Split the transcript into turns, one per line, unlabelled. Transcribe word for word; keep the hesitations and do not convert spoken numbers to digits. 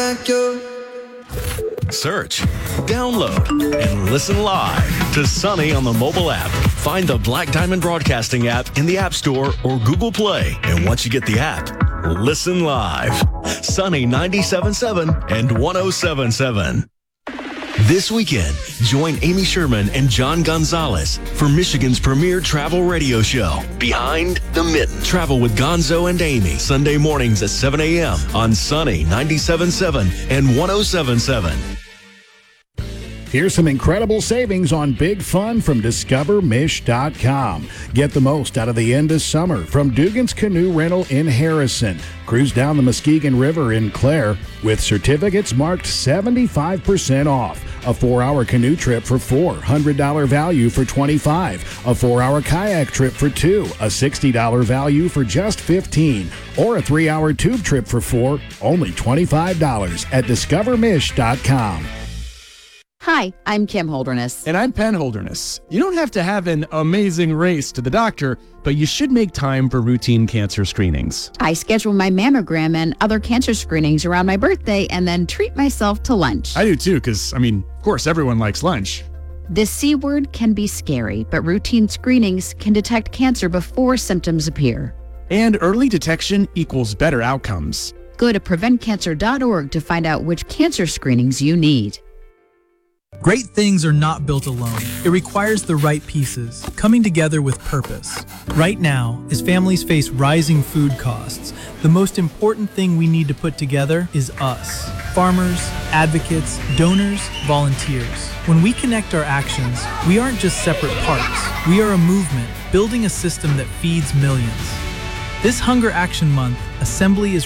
like you.
Search, download, and listen live to Sunny on the mobile app. Find the Black Diamond Broadcasting app in the App Store or Google Play. And once you get the app, listen live. Sunny ninety-seven point seven and one oh seven point seven. This weekend, join Amy Sherman and John Gonzalez for Michigan's premier travel radio show, Behind the Mitten. Travel with Gonzo and Amy, Sunday mornings at seven a.m. on Sunny ninety-seven point seven and one oh seven point seven.
Here's some incredible savings on big fun from discover mish dot com. Get the most out of the end of summer from Dugan's Canoe Rental in Harrison. Cruise down the Muskegon River in Clare with certificates marked seventy-five percent off. A four-hour canoe trip for four, one hundred dollars value for twenty-five dollars. A four-hour kayak trip for two, a sixty dollars value for just fifteen dollars. Or a three-hour tube trip for four, only twenty-five dollars at discover mish dot com.
Hi, I'm Kim Holderness.
And I'm Penn Holderness. You don't have to have an amazing race to the doctor, but you should make time for routine cancer screenings.
I schedule my mammogram and other cancer screenings around my birthday and then treat myself to lunch.
I do too, because, I mean, of course, everyone likes lunch.
The C word can be scary, but routine screenings can detect cancer before symptoms appear.
And early detection equals better outcomes.
Go to prevent cancer dot org to find out which cancer screenings you need.
Great things are not built alone. It requires the right pieces, coming together with purpose. Right now, as families face rising food costs, the most important thing we need to put together is us. Farmers, advocates, donors, volunteers. When we connect our actions, we aren't just separate parts. We are a movement, building a system that feeds millions. This Hunger Action Month, Assembly is